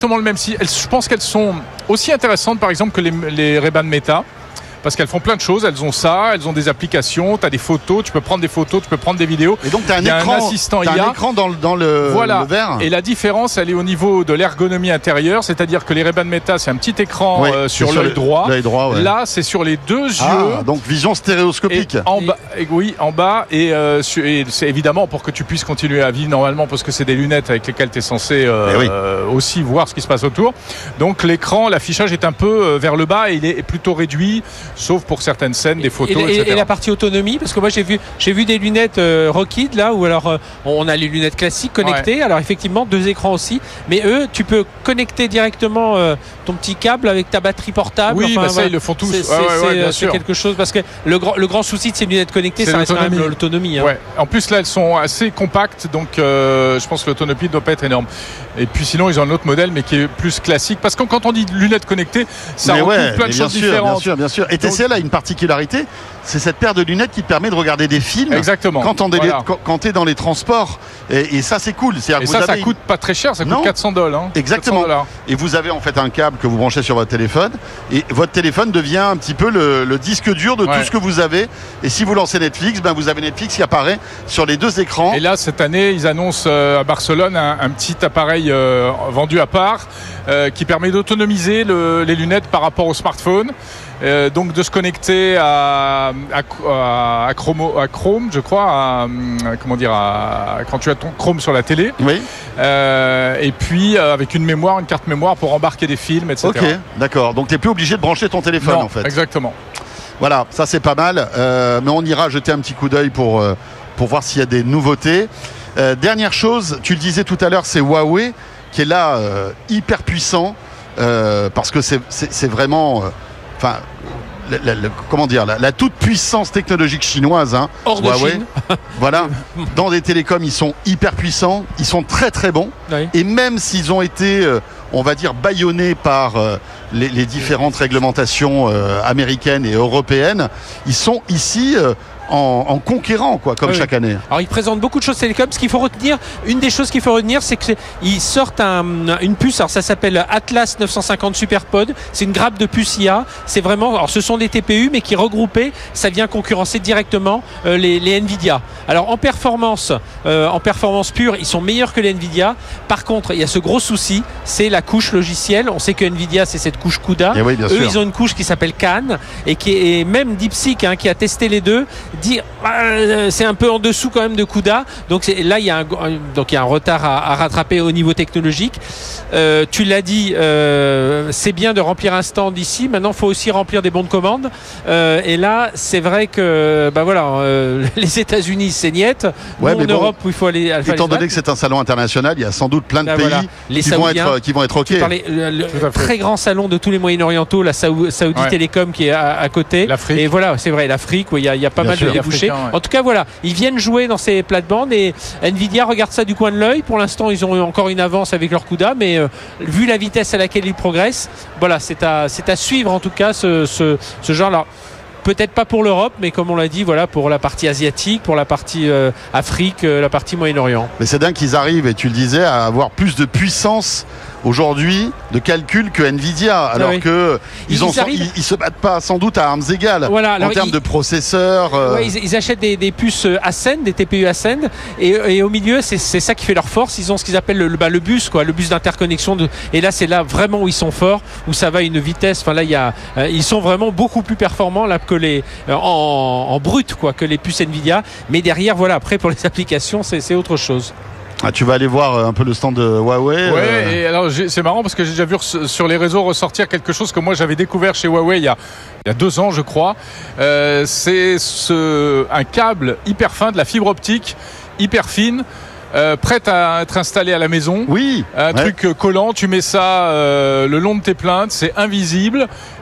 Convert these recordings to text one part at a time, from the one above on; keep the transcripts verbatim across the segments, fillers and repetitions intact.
le même si je pense qu'elles sont aussi intéressantes par exemple que les, les Ray-Ban Meta. Parce qu'elles font plein de choses, elles ont ça, elles ont des applications, tu as des photos, tu peux prendre des photos, tu peux prendre des vidéos. Et donc tu as un, un assistant I A. un écran dans, le, dans le, voilà. le verre. Et la différence, elle est au niveau de l'ergonomie intérieure, c'est-à-dire que les Ray-Ban Meta, c'est un petit écran ouais, euh, sur l'œil droit. droit ouais. Là, c'est sur les deux yeux. Ah, donc vision stéréoscopique. Et en bas, et oui, en bas. Et, euh, et c'est évidemment pour que tu puisses continuer à vivre normalement, parce que c'est des lunettes avec lesquelles tu es censé euh, oui. euh, aussi voir ce qui se passe autour. Donc l'écran, l'affichage est un peu vers le bas et il est plutôt réduit, sauf pour certaines scènes, des photos, et, et, et cetera. Et la partie autonomie, parce que moi j'ai vu, j'ai vu des lunettes euh, Rockid là, où alors euh, on a les lunettes classiques connectées, ouais. Alors effectivement deux écrans aussi, mais eux tu peux connecter directement euh, ton petit câble avec ta batterie portable. Oui, enfin, bah ça voilà. ils le font tous. C'est, ah, ouais, ouais, c'est, c'est quelque chose, parce que le grand, le grand souci de ces lunettes connectées, c'est ça reste quand même l'autonomie. Hein. Ouais. En plus là elles sont assez compactes, donc euh, je pense que l'autonomie ne doit pas être énorme. Et puis sinon ils ont un autre modèle, mais qui est plus classique, parce que quand on dit lunettes connectées, ça recouvre ouais, plein de choses sûr, différentes. Bien sûr, bien sûr. Et T C L a une particularité, c'est cette paire de lunettes qui te permet de regarder des films. Exactement. Quand, voilà. quand tu es dans les transports. Et, et ça, c'est cool. Et ça, ça coûte pas très cher, ça coûte non. quatre cents dollars. Hein. Exactement. Et vous avez en fait un câble que vous branchez sur votre téléphone. Et votre téléphone devient un petit peu le, le disque dur de ouais. tout ce que vous avez. Et si vous lancez Netflix, ben vous avez Netflix qui apparaît sur les deux écrans. Et là, cette année, ils annoncent euh, à Barcelone un, un petit appareil euh, vendu à part euh, qui permet d'autonomiser le, les lunettes par rapport au smartphone. Euh, donc de se connecter à, à, à, Chrome, à Chrome, je crois, à, à, comment dire, à, quand tu as ton Chrome sur la télé. Oui. Euh, et puis euh, avec une mémoire, une carte mémoire pour embarquer des films, et cetera. Ok, d'accord. Donc tu n'es plus obligé de brancher ton téléphone non, en fait. Exactement. Voilà, ça c'est pas mal. Euh, mais on ira jeter un petit coup d'œil pour, euh, pour voir s'il y a des nouveautés. Euh, dernière chose, tu le disais tout à l'heure, c'est Huawei qui est là euh, hyper puissant euh, parce que c'est, c'est, c'est vraiment. Euh, Enfin, la, la, la, comment dire, la, la toute puissance technologique chinoise, hein, hors de Huawei. Chine. Voilà, dans des télécoms, ils sont hyper puissants, ils sont très très bons. Oui. Et même s'ils ont été, euh, on va dire, bâillonnés par euh, les, les différentes réglementations euh, américaines et européennes, ils sont ici. Euh, En, en conquérant quoi, comme oui. chaque année. Alors ils présentent beaucoup de choses télécom. Ce qu'il faut retenir, une des choses qu'il faut retenir, c'est qu'ils sortent un, une puce. Alors ça s'appelle Atlas neuf cent cinquante SuperPod. C'est une grappe de puce I A. C'est vraiment, alors ce sont des T P U, mais qui regroupés, ça vient concurrencer directement euh, les, les Nvidia. Alors en performance, euh, en performance pure, ils sont meilleurs que les Nvidia. Par contre, il y a ce gros souci, c'est la couche logicielle. On sait que Nvidia, c'est cette couche CUDA. Oui, Eux, sûr. ils ont une couche qui s'appelle Cannes et qui est et même DeepSeek, hein, qui a testé les deux. Dire euh, c'est un peu en dessous quand même de CUDA, donc c'est, là il y a un donc il y a un retard à, à rattraper au niveau technologique. Euh, tu l'as dit, euh, c'est bien de remplir un stand ici. Maintenant, il faut aussi remplir des bons de commande. Euh, et là, c'est vrai que bah voilà, euh, les États-Unis c'est niette. Ouais, Nous, en bon, Europe, il faut aller. Étant donné que c'est un salon international, il y a sans doute plein de bah, pays voilà. les qui, vont être, qui vont être ok. Parlais, le, le très grand salon de tous les Moyen-Orientaux, la Saoudi ouais. Telecom qui est à, à côté. L'Afrique. Et voilà, c'est vrai, l'Afrique où il y a, il y a pas bien mal sûr. de débouchés. Ouais. En tout cas, voilà, ils viennent jouer dans ces plates-bandes et Nvidia regarde ça du coin de l'œil. Pour l'instant, ils ont encore une avance avec leur CUDA, mais euh, vu la vitesse à laquelle ils progressent, voilà, c'est à, c'est à suivre en tout cas ce, ce, ce genre-là. Peut-être pas pour l'Europe, mais comme on l'a dit, voilà, pour la partie asiatique, pour la partie euh, Afrique, euh, la partie Moyen-Orient. Mais c'est dingue qu'ils arrivent, et tu le disais, à avoir plus de puissance aujourd'hui de calcul que Nvidia, alors ah oui. que ils, ils, ont, ils, ils se battent pas sans doute à armes égales voilà, en termes ils, de processeurs. Euh... Ouais, ils, ils achètent des, des puces Ascend, des T P U Ascend, et, et au milieu c'est, c'est ça qui fait leur force. Ils ont ce qu'ils appellent le, bah, le bus, quoi, le bus d'interconnexion. De, et là c'est là vraiment où ils sont forts, où ça va à une vitesse. Enfin là il y a, euh, ils sont vraiment beaucoup plus performants là que les euh, en, en brut, quoi, que les puces Nvidia. Mais derrière voilà, après pour les applications c'est, c'est autre chose. Ah, tu vas aller voir un peu le stand de Huawei. Ouais, euh... et alors c'est marrant parce que j'ai déjà vu sur les réseaux ressortir quelque chose que moi j'avais découvert chez Huawei il y a, il y a deux ans, je crois. Euh, c'est ce, un câble hyper fin, de la fibre optique hyper fine. Euh, prête à être installée à la maison. Oui. Un ouais. truc collant, tu mets ça euh, le long de tes plaintes, c'est invisible.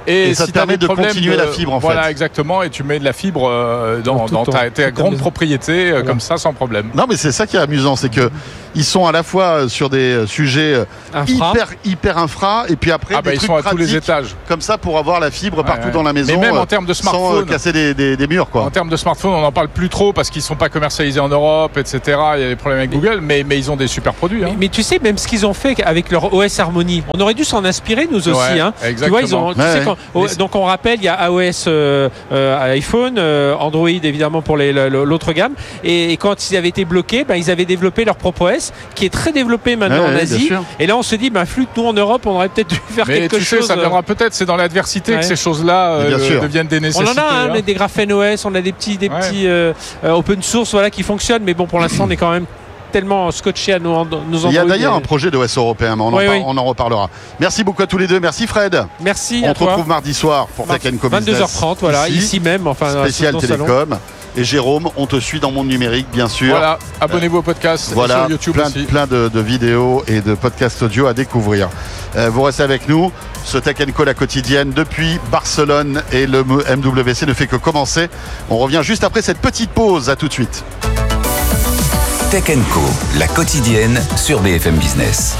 Et, et ça si te permet de continuer de, la fibre en voilà, fait. Voilà, exactement. Et tu mets de la fibre euh, dans, dans, dans ta, ta grande propriété voilà. comme ça sans problème. Non, mais c'est ça qui est amusant, c'est que ils sont à la fois sur des sujets infra. hyper hyper infra et puis après ah des bah, trucs ils sont à pratiques tous les étages comme ça pour avoir la fibre ouais, partout ouais. dans la maison. Mais même en termes de smartphone, sans casser des, des, des murs quoi. En termes de smartphone, on n'en parle plus trop parce qu'ils sont pas commercialisés en Europe, et cetera. Il y a des problèmes avec mais, Google, mais mais ils ont des super produits. Hein. Mais, mais tu sais même ce qu'ils ont fait avec leur O S Harmony, on aurait dû s'en inspirer nous aussi. Ouais, hein. Tu vois, ils ont. Tu ouais, sais, ouais. quand, oh, donc on rappelle, il y a iOS, euh, euh, iPhone, euh, Android évidemment pour les, l'autre gamme. Et, et quand ils avaient été bloqués, ben, ils avaient développé leur propre O S qui est très développé maintenant ouais, en ouais, Asie. Et là on se dit, ben, flûte nous en Europe, on aurait peut-être dû faire mais quelque tu sais, chose. Ça viendra peut-être, c'est dans l'adversité ouais. que ces choses-là euh, deviennent des nécessités. On en a hein, hein. des Graphene O S, on a des petits, des ouais. petits euh, open source voilà, qui fonctionnent, mais bon pour l'instant on est quand même tellement scotché à nos, nos Android. Il y a d'ailleurs un projet de O S européen, mais on, oui, en, oui. on en reparlera. Merci beaucoup à tous les deux. Merci Fred. Merci. On à te toi. retrouve mardi soir pour Tech and Co Business. vingt-deux heures trente, voilà, ici, ici même, enfin spécial télécom. Salon. Et Jérôme, on te suit dans Monde Numérique, bien sûr. Voilà, abonnez-vous au podcast voilà, sur YouTube plein, aussi. Plein de, de vidéos et de podcasts audio à découvrir. Euh, vous restez avec nous. Ce Tech and Co, la quotidienne, depuis Barcelone et le M W C ne fait que commencer. On revient juste après cette petite pause. À tout de suite. Tech and Co, la quotidienne sur B F M Business.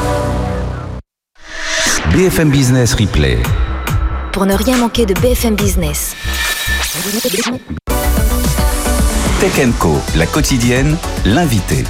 B F M Business Replay. Pour ne rien manquer de B F M Business. Tech and Co, la quotidienne, l'invité.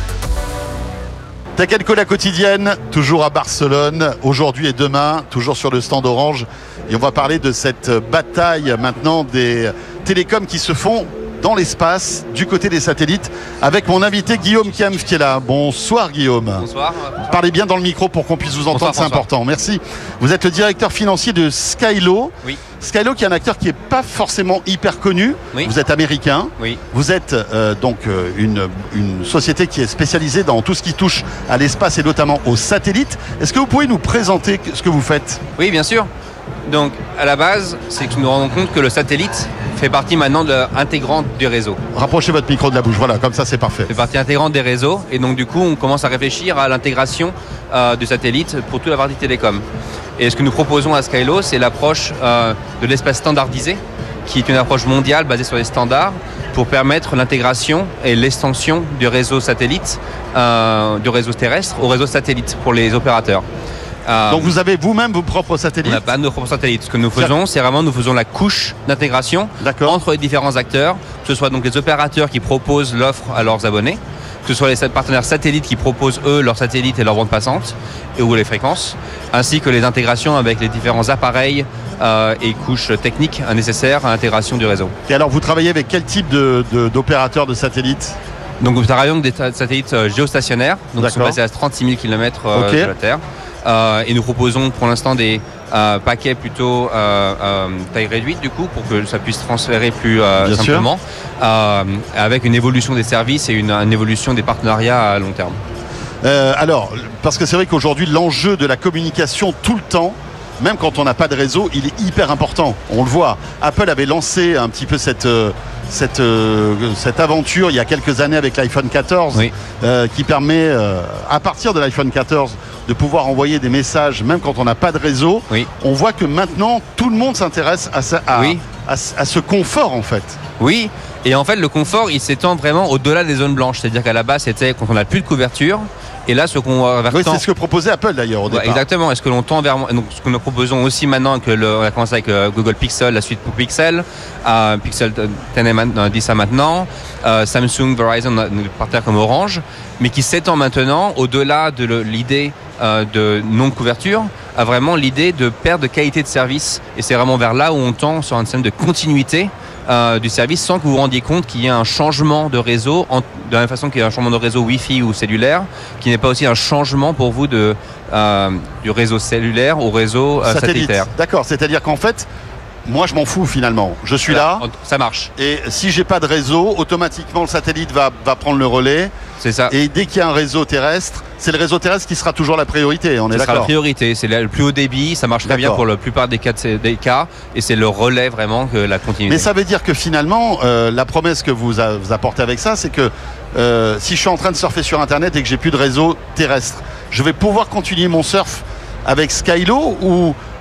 Tech and Co, la quotidienne, toujours à Barcelone, aujourd'hui et demain, toujours sur le stand Orange. Et on va parler de cette bataille maintenant des télécoms qui se font dans l'espace, du côté des satellites, avec mon invité Guillaume Kempf qui est là. Bonsoir Guillaume. Bonsoir. Parlez bien dans le micro pour qu'on puisse vous entendre, c'est important. Merci. Vous êtes le directeur financier de Skylo. Oui. Skylo qui est un acteur qui n'est pas forcément hyper connu. Oui. Vous êtes américain. Oui. Vous êtes euh, donc euh, une, une société qui est spécialisée dans tout ce qui touche à l'espace et notamment aux satellites. Est-ce que vous pouvez nous présenter ce que vous faites ? Oui, bien sûr. Donc, à la base, c'est que nous nous rendons compte que le satellite fait partie maintenant de intégrante du réseau. Rapprochez votre micro de la bouche, voilà, comme ça c'est parfait. C'est partie intégrante des réseaux et donc du coup on commence à réfléchir à l'intégration euh, du satellite pour toute la partie télécom. Et ce que nous proposons à Skylo, c'est l'approche euh, de l'espace standardisé, qui est une approche mondiale basée sur les standards pour permettre l'intégration et l'extension du réseau satellite, euh, du réseau terrestre au réseau satellite pour les opérateurs. Euh, Donc vous avez vous-même vos propres satellites ? On n'a pas nos propres satellites. Ce que nous faisons, c'est vraiment nous faisons la couche d'intégration entre les différents acteurs, que ce soit donc les opérateurs qui proposent l'offre à leurs abonnés, que ce soit les partenaires satellites qui proposent eux leurs satellites et leurs bandes passantes et ou les fréquences, ainsi que les intégrations avec les différents appareils euh, et couches techniques nécessaires à l'intégration du réseau. Et alors vous travaillez avec quel type de, de, d'opérateurs de satellites ? Donc nous travaillons avec des satellites géostationnaires, donc qui sont basés à trente-six mille kilomètres euh, okay. de la Terre. Euh, et nous proposons pour l'instant des euh, paquets plutôt euh, euh, taille réduite du coup pour que ça puisse transférer plus euh, simplement euh, avec une évolution des services et une, une évolution des partenariats à long terme. Euh, alors, parce que c'est vrai qu'aujourd'hui l'enjeu de la communication tout le temps, même quand on n'a pas de réseau, il est hyper important. On le voit. Apple avait lancé un petit peu cette, cette, cette aventure il y a quelques années avec l'iPhone quatorze, oui. euh, qui permet, euh, à partir de l'iPhone quatorze, de pouvoir envoyer des messages même quand on n'a pas de réseau. Oui. On voit que maintenant, tout le monde s'intéresse à, ça, à, oui. à, à ce confort en fait. Oui, et en fait le confort, il s'étend vraiment au-delà des zones blanches. C'est-à-dire qu'à la base, c'était quand on n'a plus de couverture. Et là, ce qu'on va vers oui, c'est ce que proposait Apple d'ailleurs au départ. Ouais, exactement. Est-ce que l'on tend vers donc ce que nous proposons aussi maintenant que le, on a commencé avec euh, Google Pixel, la suite pour Pixel, euh, Pixel dix ça maintenant, euh, Samsung, Verizon, nos partenaires comme Orange, mais qui s'étend maintenant au-delà de le, l'idée euh, de non couverture, à vraiment l'idée de perte de qualité de service. Et c'est vraiment vers là où on tend sur un système de continuité. Euh, du service sans que vous vous rendiez compte qu'il y a un changement de réseau en, de la même façon qu'il y a un changement de réseau Wi-Fi ou cellulaire, qui n'est pas aussi un changement pour vous de, euh, du réseau cellulaire au réseau euh, satellite. satellitaire. D'accord, c'est-à-dire qu'en fait, moi je m'en fous finalement. Je suis voilà, là, ça marche. Et si j'ai pas de réseau, automatiquement le satellite va, va prendre le relais. C'est ça. Et dès qu'il y a un réseau terrestre, c'est le réseau terrestre qui sera toujours la priorité, on est ça d'accord. sera la priorité, c'est le plus haut débit, ça marche très bien pour la plupart des cas, des cas et c'est le relais vraiment que la continuité. Mais ça veut dire que finalement, euh, la promesse que vous, a, vous apportez avec ça, c'est que euh, si je suis en train de surfer sur Internet et que j'ai plus de réseau terrestre, je vais pouvoir continuer mon surf avec Skylo ou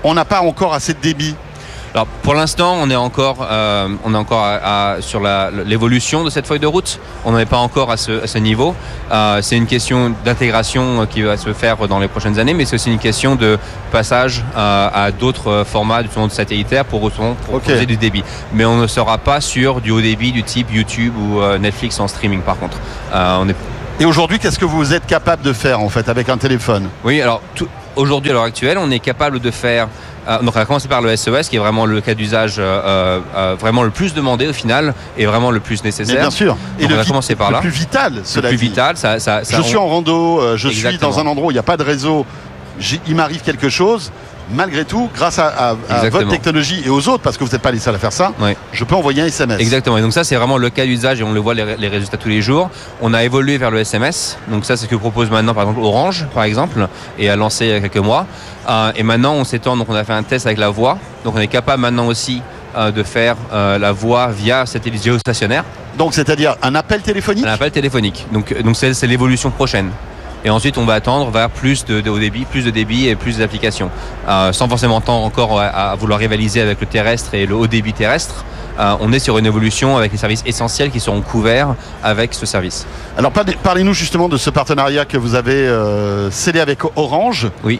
on n'a pas encore assez de débit. Alors pour l'instant, on est encore, euh, on est encore à, à, sur la, l'évolution de cette feuille de route. On n'en est pas encore à ce, à ce niveau. Euh, c'est une question d'intégration qui va se faire dans les prochaines années, mais c'est aussi une question de passage euh, à d'autres formats de satellitaires pour, pour okay. poser du débit. Mais on ne sera pas sur du haut débit du type YouTube ou euh, Netflix en streaming par contre. Euh, on est... Et aujourd'hui, qu'est-ce que vous êtes capable de faire en fait avec un téléphone ? Oui, alors tout, aujourd'hui à l'heure actuelle, on est capable de faire. Euh, donc on va commencer par le S O S qui est vraiment le cas d'usage euh, euh, vraiment le plus demandé au final et vraiment le plus nécessaire. Mais bien sûr. Et donc le, on va vi- commencer par le là. plus vital, cela le plus dit. vital, ça, ça, ça je on... suis en rando, euh, je Exactement. suis dans un endroit où il n'y a pas de réseau, J'ai, il m'arrive quelque chose. Malgré tout, grâce à, à, à votre technologie et aux autres, parce que vous n'êtes pas les seuls à faire ça, oui. je peux envoyer un S M S. Exactement. Et donc ça, c'est vraiment le cas d'usage et on le voit les, les résultats tous les jours. On a évolué vers le S M S. Donc ça, c'est ce que propose maintenant, par exemple, Orange, par exemple, et a lancé il y a quelques mois. Euh, et maintenant, on s'étend. Donc on a fait un test avec la voix. Donc on est capable maintenant aussi euh, de faire euh, la voix via satellite géostationnaire. Donc c'est-à-dire un appel téléphonique. Un appel téléphonique. Donc donc c'est, c'est l'évolution prochaine. Et ensuite, on va attendre vers plus de, de haut débit, plus de débit et plus d'applications. Euh, sans forcément attendre encore à, à vouloir rivaliser avec le terrestre et le haut débit terrestre. Euh, on est sur une évolution avec les services essentiels qui seront couverts avec ce service. Alors parlez-nous justement de ce partenariat que vous avez euh, scellé avec Orange. Oui.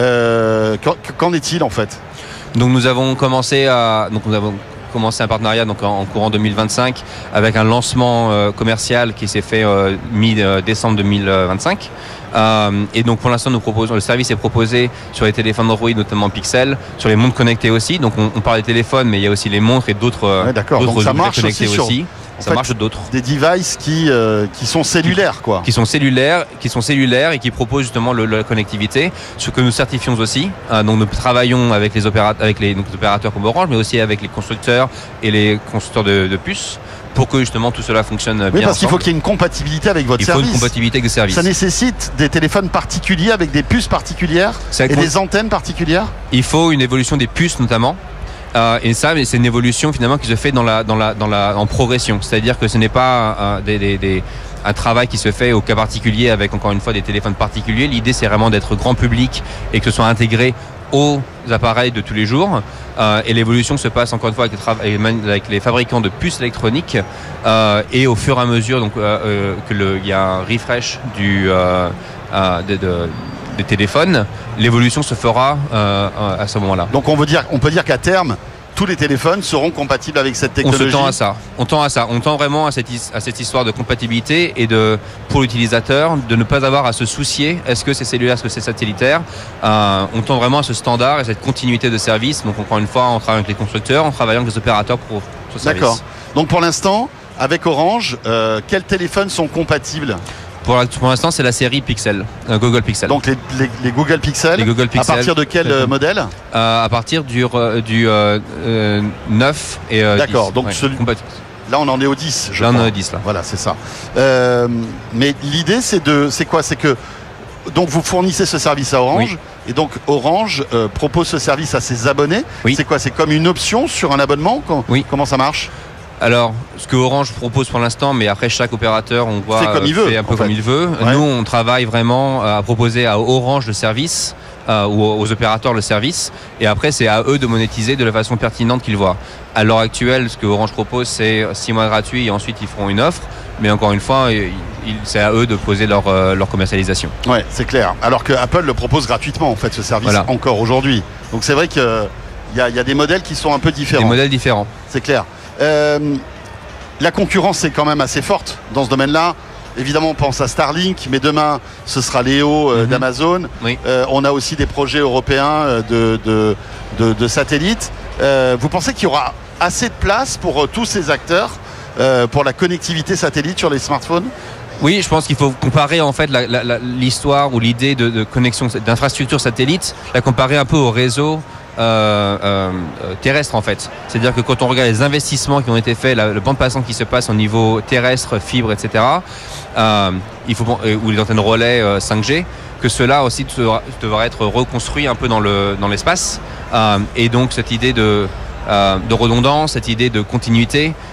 Euh, qu'en, qu'en est-il en fait ? Donc nous avons commencé à... Donc nous avons commencé un partenariat donc en, en courant deux mille vingt-cinq avec un lancement euh, commercial qui s'est fait euh, mi-décembre deux mille vingt-cinq. Euh, et donc pour l'instant nous proposons, le service est proposé sur les téléphones Android, notamment Pixel, sur les montres connectées aussi. Donc on, on parle des téléphones, mais il y a aussi les montres et d'autres, ouais, d'accord. d'autres donc ça objets marche connectés aussi. Sur, aussi. Ça fait, marche d'autres. Des devices qui, euh, qui sont cellulaires quoi. Qui sont cellulaires, qui sont cellulaires et qui proposent justement le, la connectivité, ce que nous certifions aussi. Euh, donc nous travaillons avec les opérateurs, avec les, donc, les opérateurs comme Orange, mais aussi avec les constructeurs et les constructeurs de, de puces, pour que justement tout cela fonctionne bien. Oui, parce ensemble. qu'il faut qu'il y ait une compatibilité avec votre Il service. Il faut une compatibilité avec des services. Ça nécessite des téléphones particuliers avec des puces particulières et con... des antennes particulières. Il faut une évolution des puces notamment. Euh, et ça, c'est une évolution finalement qui se fait dans la, dans la, dans la, en progression. C'est-à-dire que ce n'est pas euh, des, des, des, un travail qui se fait au cas particulier avec encore une fois des téléphones particuliers. L'idée, c'est vraiment d'être grand public et que ce soit intégré aux appareils de tous les jours. Euh, et l'évolution se passe encore une fois avec les, tra- avec les fabricants de puces électroniques euh, et au fur et à mesure donc euh, euh, que le, il y a un refresh du euh, euh, de, de, des téléphones, l'évolution se fera euh, à ce moment-là. Donc on veut dire, on peut dire qu'à terme, tous les téléphones seront compatibles avec cette technologie. On se tend à ça. On tend à ça. On tend vraiment à cette, à cette histoire de compatibilité et de, pour l'utilisateur, de ne pas avoir à se soucier. Est-ce que c'est cellulaire, est-ce que c'est satellitaire ? euh, On tend vraiment à ce standard et cette continuité de service. Donc encore une fois, on travaille avec les constructeurs, on travaille avec les opérateurs pour ce service. D'accord. Donc pour l'instant, avec Orange, euh, quels téléphones sont compatibles ? Pour, pour l'instant, c'est la série Pixel, euh, Google Pixel. Donc les, les, les Google Pixel. Les Google Pixel. À partir de quel euh, modèle ? euh, À partir du, euh, du euh, euh, neuf et euh, D'accord, dix. donc Ouais, celui... compatible. Là on en est au dix, je là crois. on en est au dix là. Voilà, c'est ça. Euh, mais l'idée c'est de, c'est quoi ? C'est que donc vous fournissez ce service à Orange, oui. et donc Orange euh, propose ce service à ses abonnés. Oui. C'est quoi ? C'est comme une option sur un abonnement ? Comment, oui. comment ça marche ? Alors, ce que Orange propose pour l'instant, mais après chaque opérateur, on voit, fait comme il veut, fait un peu en comme fait. il veut. Ouais. Nous, on travaille vraiment à proposer à Orange le service euh, ou aux opérateurs le service, et après c'est à eux de monétiser de la façon pertinente qu'ils voient. À l'heure actuelle, ce que Orange propose, c'est six mois gratuits et ensuite ils feront une offre. Mais encore une fois, il, c'est à eux de poser leur, euh, leur commercialisation. Ouais, c'est clair. Alors que Apple le propose gratuitement en fait ce service voilà. encore aujourd'hui. Donc c'est vrai qu'il y a, y a des modèles qui sont un peu différents. Des modèles différents. C'est clair. Euh, la concurrence est quand même assez forte dans ce domaine-là. Évidemment, on pense à Starlink, mais demain, ce sera Léo euh, mm-hmm. d'Amazon. Oui. Euh, on a aussi des projets européens de, de, de, de satellites. Euh, vous pensez qu'il y aura assez de place pour euh, tous ces acteurs euh, pour la connectivité satellite sur les smartphones ? Oui, je pense qu'il faut comparer en fait la, la, la, l'histoire ou l'idée de, de connexion d'infrastructure satellite, la comparer un peu au réseau Euh, euh, terrestre en fait. C'est-à-dire que quand on regarde les investissements qui ont été faits, la, le bande passante qui se passe au niveau terrestre, fibre, et cetera, euh, il faut, ou les antennes relais euh, cinq G, que cela aussi devra, devra être reconstruit un peu dans, le, dans l'espace. Euh, et donc cette idée de, euh, de redondance, cette idée de continuité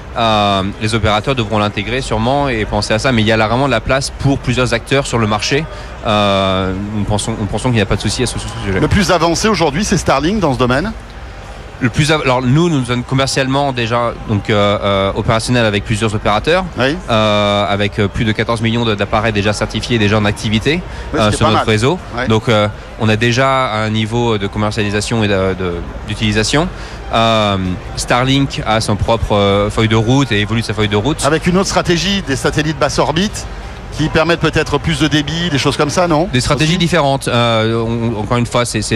Euh, les opérateurs devront l'intégrer sûrement et penser à ça, mais il y a là vraiment de la place pour plusieurs acteurs sur le marché. Euh, nous pensons, nous pensons qu'il n'y a pas de souci à ce sujet. Le plus avancé aujourd'hui, c'est Starlink dans ce domaine. Le plus av- alors nous nous sommes commercialement déjà donc euh, euh, opérationnels avec plusieurs opérateurs, Oui. euh, avec euh, plus de quatorze millions de- d'appareils déjà certifiés, déjà en activité Oui, euh, ce qui est sur pas notre mal. réseau. Ouais. Donc euh, on a déjà un niveau de commercialisation et de- de- d'utilisation. Euh, Starlink a son propre euh, feuille de route et évolue sa feuille de route. Avec une autre stratégie, des satellites basse orbite qui permettent peut-être plus de débit, des choses comme ça, non? Des stratégies Aussi différentes. Euh, on- encore une fois, c'est c'est